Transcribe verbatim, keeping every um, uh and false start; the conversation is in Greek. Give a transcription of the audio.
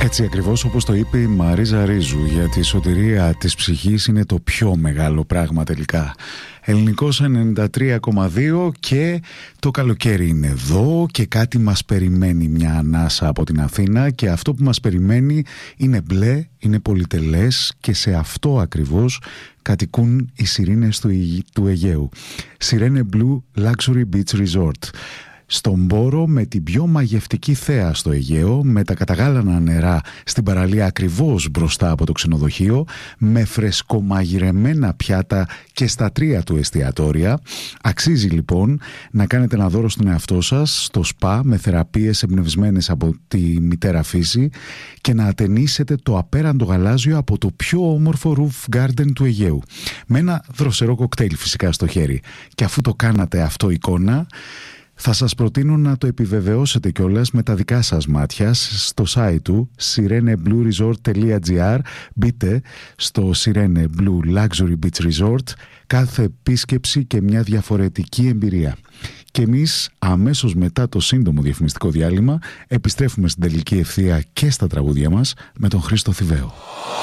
Έτσι ακριβώς όπως το είπε η Μαρίζα Ρίζου, γιατί η σωτηρία της ψυχής είναι το πιο μεγάλο πράγμα τελικά. Ελληνικός ενενήντα τρία κόμμα δύο και το καλοκαίρι είναι εδώ και κάτι μας περιμένει, μια ανάσα από την Αθήνα, και αυτό που μας περιμένει είναι μπλε, είναι πολυτελές και σε αυτό ακριβώς κατοικούν οι σιρήνες του, του Αιγαίου. Σιρένε Blue Luxury Beach Resort. Στον Πόρο, με την πιο μαγευτική θέα στο Αιγαίο, με τα καταγάλανα νερά στην παραλία ακριβώς μπροστά από το ξενοδοχείο, με φρεσκομαγειρεμένα πιάτα και στα τρία του εστιατόρια. Αξίζει λοιπόν να κάνετε ένα δώρο στον εαυτό σας στο σπα με θεραπείες εμπνευσμένες από τη μητέρα φύση και να ατενίσετε το απέραντο γαλάζιο από το πιο όμορφο roof garden του Αιγαίου. Με ένα δροσερό κοκτέιλ φυσικά στο χέρι. Και αφού το κάνατε αυτό εικόνα, θα σας προτείνω να το επιβεβαιώσετε κιόλας με τα δικά σας μάτια στο site του sirene blue resort τελεία gr. Μπείτε στο Sirene Blue Luxury Beach Resort, κάθε επίσκεψη και μια διαφορετική εμπειρία. Και εμείς αμέσως μετά το σύντομο διαφημιστικό διάλειμμα επιστρέφουμε στην τελική ευθεία και στα τραγούδια μας με τον Χρήστο Θηβαίο.